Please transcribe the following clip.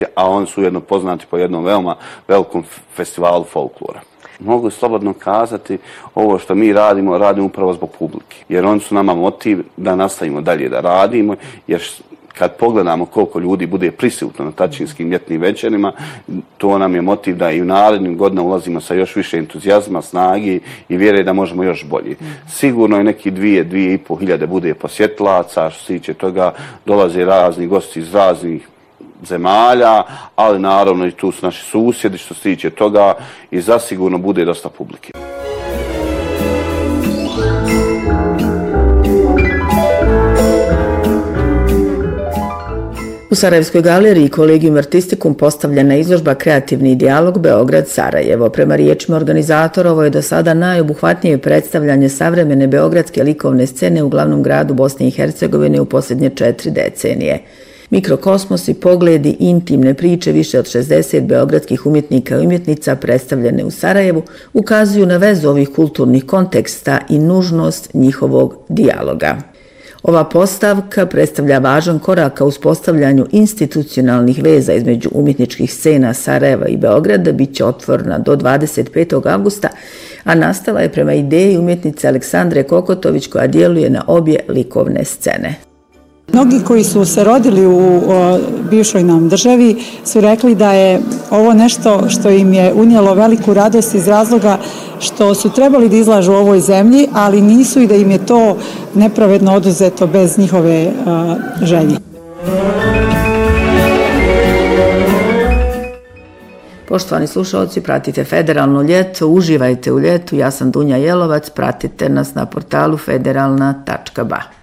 a oni su ujedno poznati po jednom veoma velikom festivalu folklora. Mogu slobodno kazati, ovo što mi radimo upravo zbog publike, jer oni su nama motiv da nastavimo dalje da radimo, jer kad pogledamo koliko ljudi bude prisutno na Tačinskim ljetnim večerima, to nam je motiv da i u narednim godinama ulazimo sa još više entuzijazma, snage i vjere da možemo još bolje. Sigurno je neki 2.500 hiljade bude posjetilaca, što se tiče toga dolaze razni gosti iz raznih zemalja, ali naravno i tu su naši susjedi što se tiče toga i zasigurno bude dosta publike. U Sarajevskoj galeriji Collegium Artisticum postavljena je izložba Kreativni dijalog Beograd-Sarajevo. Prema riječima organizatora, ovo je do sada najobuhvatnije predstavljanje savremene beogradske likovne scene u glavnom gradu Bosne i Hercegovine u posljednje 4 decenije. Mikrokosmosi, pogledi, intimne priče više od 60 beogradskih umjetnika i umjetnica predstavljene u Sarajevu ukazuju na vezu ovih kulturnih konteksta i nužnost njihovog dijaloga. Ova postavka predstavlja važan korak ka uspostavljanju institucionalnih veza između umjetničkih scena Sarajeva i Beograda, bit će otvorena do 25. avgusta, a nastala je prema ideji umjetnice Aleksandre Kokotović koja djeluje na obje likovne scene. Mnogi koji su se rodili u bivšoj nam državi su rekli da je ovo nešto što im je unijelo veliku radost iz razloga što su trebali da izlažu u ovoj zemlji, ali nisu i da im je to nepravedno oduzeto bez njihove želje. Poštovani slušalci, pratite Federalno ljeto, uživajte u ljetu. Ja sam Dunja Jelovac, pratite nas na portalu federalna.ba.